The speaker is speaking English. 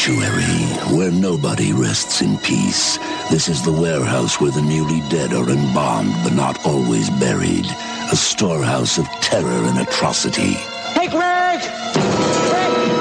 Sanctuary, where nobody rests in peace. This is the warehouse where the newly dead are embalmed but not always buried. A storehouse of terror and atrocity. Hey, Greg! Greg!